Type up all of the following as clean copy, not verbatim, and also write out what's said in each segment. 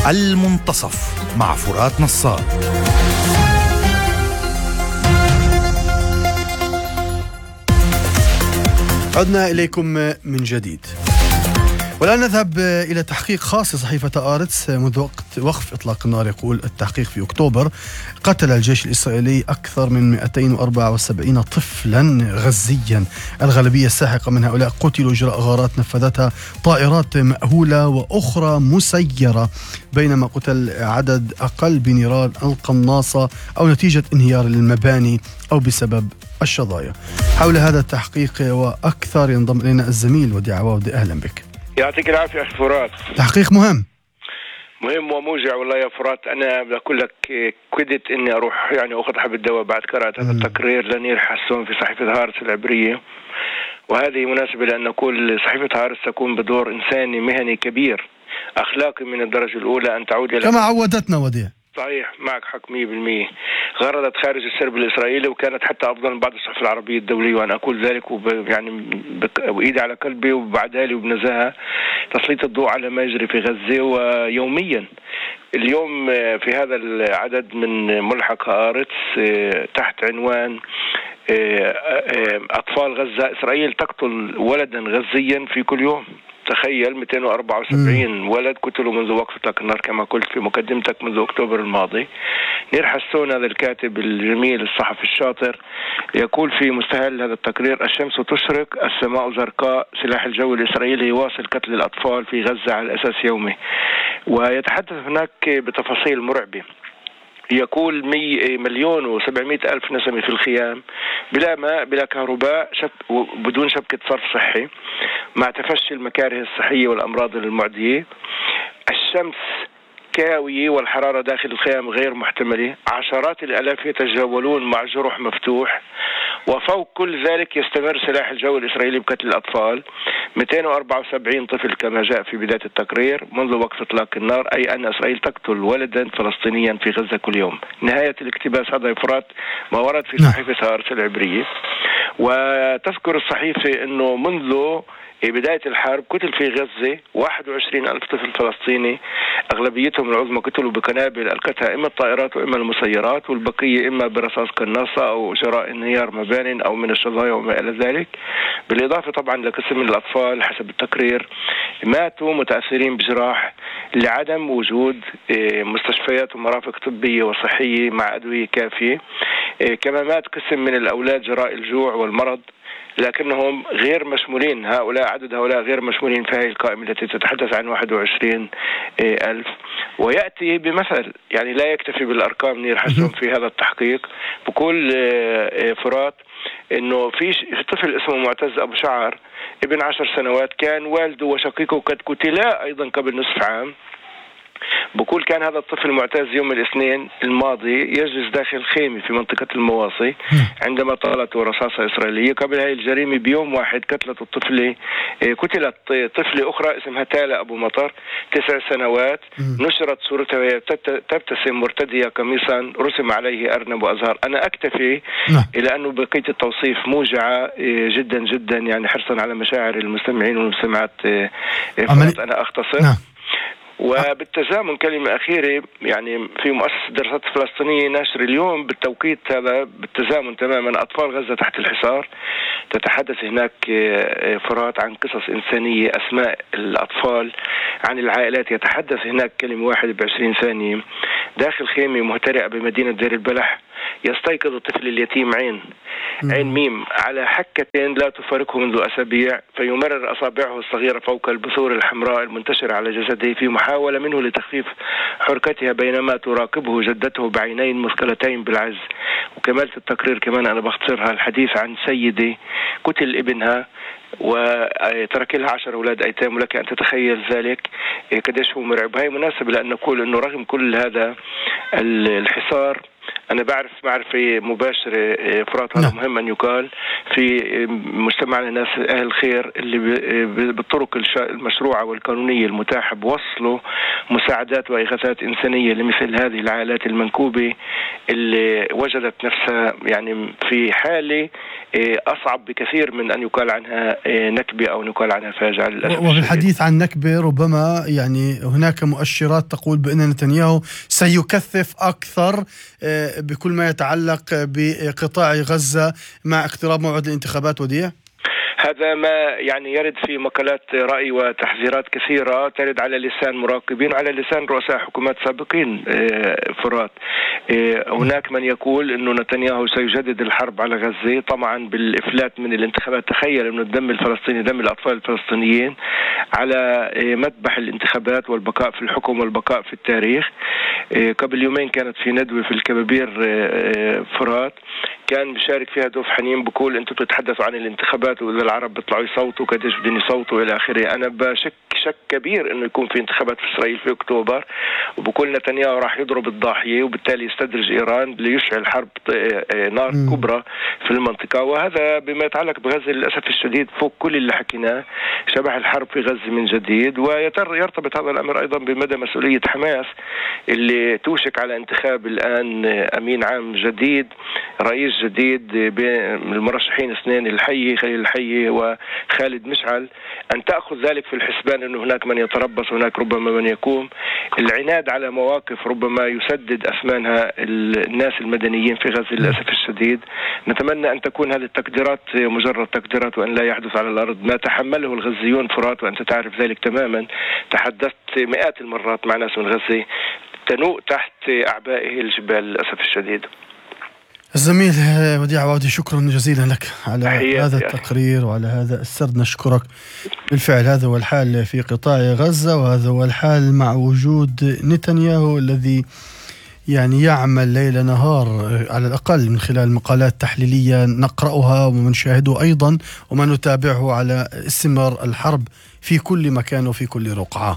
المنتصف مع فرات نصار. عدنا إليكم من جديد، والآن نذهب إلى تحقيق خاص لصحيفة آرتس منذ وقت وقف إطلاق النار. يقول التحقيق في أكتوبر قتل الجيش الإسرائيلي أكثر من 274 طفلا غزيا، الغالبية الساحقة من هؤلاء قتلوا جراء غارات نفذتها طائرات مأهولة وأخرى مسيرة، بينما قتل عدد أقل بنيران القناصة أو نتيجة انهيار المباني أو بسبب الشظايا. حول هذا التحقيق وأكثر ينضم إلينا الزميل ودي عواودي. أهلا بك. يعطيك العافية أخي فرات. تحقيق مهم وموجع والله يا فرات. أنا بقول لك كدت إني أروح أخذ حب الدواء بعد قراءة هذا التقرير لنير حسون في صحيفة هارتس العبرية، وهذه مناسبة لأن نقول صحيفة هارتس تكون بدور إنساني مهني كبير أخلاقي من الدرجة الأولى أن تعود إلى كما عودتنا وديع. صحيح، معك حق 100%. غردت خارج السرب الإسرائيلي وكانت حتى أفضل من بعض الصحف العربية الدولية، وأنا أقول ذلك وإيدي على قلبي وبعدالي وبنزاهة تسليط الضوء على ما يجري في غزة. ويوميا اليوم في هذا العدد من ملحق آرتس تحت عنوان أطفال غزة، إسرائيل تقتل ولدا غزيا في كل يوم. تخيل 274 ولد قتلوا منذ وقف إطلاق النار كما قلت في مقدمتك منذ أكتوبر الماضي. نير حسون هذا الكاتب الجميل الصحفي الشاطر يقول في مستهل هذا التقرير: الشمس تشرق، السماء زرقاء، سلاح الجو الإسرائيلي يواصل قتل الأطفال في غزة على أساس يومي. ويتحدث هناك بتفاصيل مرعبة. يقول 1,700,000 نسمة في الخيام بلا ماء بلا كهرباء بدون شبكة صرف صحي، مع تفشي المكاره الصحية والأمراض المعدية. الشمس كاوية والحرارة داخل الخيام غير محتملة، عشرات الآلاف يتجولون مع جروح مفتوح، وفوق كل ذلك يستمر سلاح الجو الإسرائيلي بقتل الأطفال. 274 طفل كما جاء في بداية التقرير منذ وقف إطلاق النار، أي أن إسرائيل تقتل ولدا فلسطينيا في غزة كل يوم. نهاية الاقتباس هذا يفرط ما ورد في صحيفة هارتس العبرية. وتذكر الصحيفة أنه منذ بداية الحرب قتل في غزة 21,000 طفل فلسطيني، أغلبيتهم العظمى قتلوا بقنابل ألقتها إما الطائرات وإما المسيرات، والبقية إما برصاص قناصة أو جراء انهيار مبان أو من الشظايا وما إلى ذلك. بالإضافة طبعا لقسم من الأطفال حسب التقرير ماتوا متأثرين بجراح لعدم وجود مستشفيات ومرافق طبية وصحية مع أدوية كافية. كما مات قسم من الأولاد جراء الجوع والمرض، لكنهم غير مشمولين. عدد هؤلاء غير مشمولين في هذه القائمة التي تتحدث عن 21,000. ويأتي بمثل لا يكتفي بالأرقام نير حسون في هذا التحقيق. بقول فرات إنه في طفل اسمه معتز أبو شعر ابن 10 سنوات، كان والده وشقيقه قد قتلا أيضا قبل نصف عام. بقول كان هذا الطفل معتز يوم الاثنين الماضي يجلس داخل خيمة في منطقة المواصي عندما طالته رصاصة إسرائيلية. قبل هذه الجريمة بيوم واحد قتلت قتلت طفلة أخرى اسمها تالا أبو مطر 9 سنوات. نشرت صورتها وهي تبتسم مرتدية قميصا رسم عليه أرنب وأزهار. أنا أكتفي إلى أنه بقية التوصيف موجعة جدا جدا، حرصا على مشاعر المستمعين والمستمعات. أنا أختصر. وبالتزامن كلمة أخيرة، في مؤسسة الدراسات الفلسطينية ناشر اليوم بالتوقيت هذا بالتزامن تماما أطفال غزة تحت الحصار. تتحدث هناك فرات عن قصص إنسانية، أسماء الأطفال، عن العائلات. يتحدث هناك كلمة واحدة ب20 ثانية. داخل خيمة مهترئة بمدينة دير البلح يستيقظ الطفل اليتيم عين ميم على حكة لا تفارقه منذ أسابيع، فيمرر أصابعه الصغيرة فوق البثور الحمراء المنتشرة على جسده في محاولة منه لتخفيف حركتها، بينما تراقبه جدته بعينين مثقلتين بالعز. وكمال في التقرير كمان أنا بختصرها الحديث عن سيدة قتل ابنها وترك لها 10 أولاد أيتام، ولك أن تتخيل ذلك قديش هو مرعب. هاي مناسبة لأن نقول أنه رغم كل هذا الحصار أنا بعرف معرفة مباشرة فرات، هذا مهم أن يقال في مجتمعنا ناس أهل الخير اللي بالطرق المشروعة والقانونية المتاحة بوصلوا مساعدات وإغاثات إنسانية لمثل هذه العائلات المنكوبة اللي وجدت نفسها يعني في حالة أصعب بكثير من أن يقال عنها نكبة أو يقال عنها فاجعة. وفي الحديث عن نكبة ربما يعني هناك مؤشرات تقول بأن نتنياهو سيكثف أكثر بكل ما يتعلق بقطاع غزة مع اقتراب موعد الانتخابات. وديع، هذا ما يعني يرد في مقالات رأي وتحذيرات كثيرة ترد على لسان مراقبين، على لسان رؤساء حكومات سابقين. فرات، هناك من يقول أنه نتنياهو سيجدد الحرب على غزة طبعا بالإفلات من الانتخابات. تخيل أنه الدم الفلسطيني، دم الأطفال الفلسطينيين على مذبح الانتخابات والبقاء في الحكم والبقاء في التاريخ. قبل يومين كانت في ندوة في الكبابير فرات، كان بيشارك فيها دوف حنين، بقول انتم بتتحدثوا عن الانتخابات واذا العرب بيطلعوا يصوتوا قديش بدهم يصوتوا الى اخره. انا بشك شك كبير انه يكون في انتخابات في اسرائيل في اكتوبر، وبقول نتنياهو راح يضرب الضاحيه وبالتالي يستدرج ايران ليشعل حرب نار كبرى في المنطقه. وهذا بما يتعلق بغزه للاسف الشديد فوق كل اللي حكيناه، شبح الحرب في غزه من جديد. ويرتبط هذا الامر ايضا بمدى مسؤوليه حماس اللي توشك على انتخاب الان امين عام جديد، رئيس جديد بين المرشحين اثنين، الحي خليل الحي وخالد مشعل، أن تأخذ ذلك في الحسبان أنه هناك من يتربص، هناك ربما من يقوم. العناد على مواقف ربما يسدد أثمانها الناس المدنيين في غزة للأسف الشديد. نتمنى أن تكون هذه التقديرات مجرد تقديرات وأن لا يحدث على الأرض ما تحمله الغزيون فرات، وأنت تعرف ذلك تماما. تحدثت مئات المرات مع ناس من غزة تنوء تحت أعبائه الجبال للأسف الشديد. الزميل وديع عواودي، شكرا جزيلا لك على هذا التقرير وعلى هذا السرد. نشكرك. بالفعل هذا هو الحال في قطاع غزة، وهذا هو الحال مع وجود نتنياهو الذي يعني يعمل ليل نهار على الأقل من خلال مقالات تحليلية نقرأها ونشاهده أيضا وما نتابعه على استمرار الحرب في كل مكان وفي كل رقعة.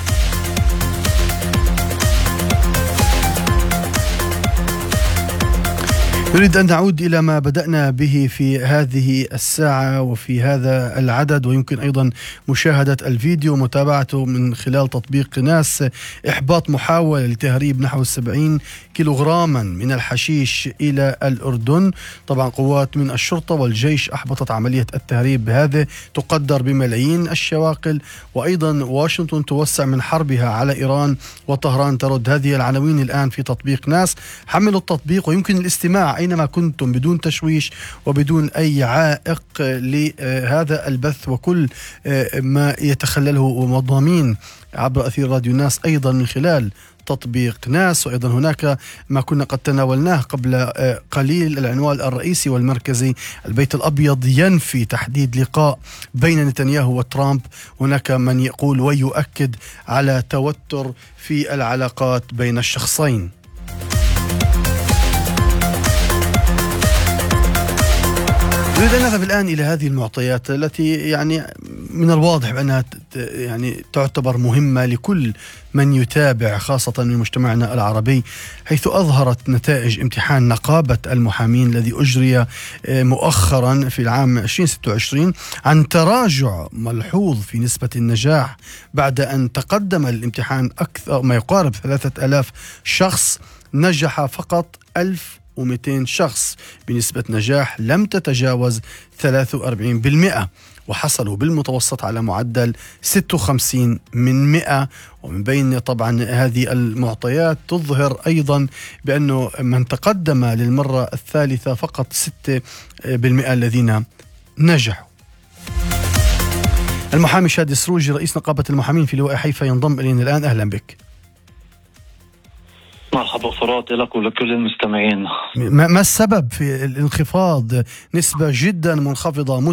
نريد أن نعود إلى ما بدأنا به في هذه الساعة وفي هذا العدد، ويمكن أيضا مشاهدة الفيديو ومتابعته من خلال تطبيق ناس. إحباط محاولة لتهريب نحو 70 كيلوغراما من الحشيش إلى الأردن. طبعا قوات من الشرطة والجيش أحبطت عملية التهريب هذه تقدر بملايين الشواقل. وأيضا واشنطن توسع من حربها على إيران وطهران ترد. هذه العناوين الآن في تطبيق ناس. حملوا التطبيق ويمكن الاستماع أينما كنتم بدون تشويش وبدون أي عائق لهذا البث وكل ما يتخلله مضامين عبر أثير راديو ناس أيضا من خلال تطبيق ناس. وأيضا هناك ما كنا قد تناولناه قبل قليل، العنوان الرئيسي والمركزي: البيت الأبيض ينفي تحديد لقاء بين نتنياهو وترامب. هناك من يقول ويؤكد على توتر في العلاقات بين الشخصين. نريد أن نذهب الآن إلى هذه المعطيات التي يعني من الواضح بأنها يعني تعتبر مهمة لكل من يتابع خاصة من مجتمعنا العربي، حيث أظهرت نتائج امتحان نقابة المحامين الذي أجري مؤخرا في العام 2026 عن تراجع ملحوظ في نسبة النجاح بعد أن تقدم الامتحان أكثر ما يقارب 3000 شخص. نجح فقط 1200 شخص بنسبة نجاح لم تتجاوز 43%، وحصلوا بالمتوسط على معدل 56 من 100. ومن بين طبعا هذه المعطيات تظهر أيضا بأنه من تقدم للمرة الثالثة فقط 6% الذين نجحوا. المحامي شادي سروجي رئيس نقابة المحامين في لواء حيفا ينضم إلينا الآن. أهلا بك. مرحبا فرات لك ولكل المستمعين. ما السبب في الانخفاض؟ نسبة جدا منخفضة